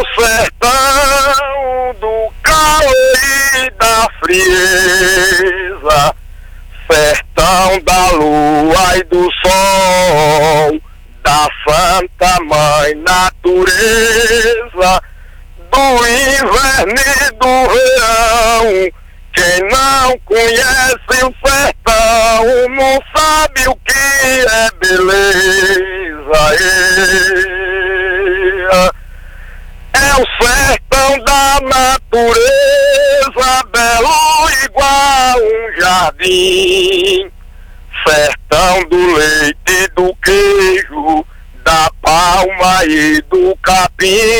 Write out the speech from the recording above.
o sertão do calor e da frieza, sertão da lua e do sol, da Santa Mãe Natureza, do inverno e do verão. Quem não conhece o sertão não sabe o que é beleza. É o sertão da natureza, belo igual um jardim, sertão do leite e do queijo, da palma e do capim.